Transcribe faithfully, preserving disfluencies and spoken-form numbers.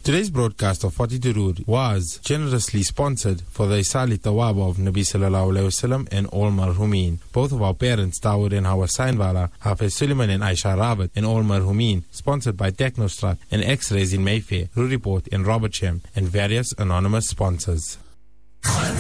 Today's broadcast of forty Durood was generously sponsored for the Isali Tawab of Nabi Sallallahu Alaihi Wasallam and all marhumin. Both of our parents, Dawood and Hawa Sainwala, Hafiz Suleiman and Aisha Rabat, and all marhumin. Sponsored by Technostrat and X-Rays in Mayfair, Rue Report in Robertsham, and various anonymous sponsors.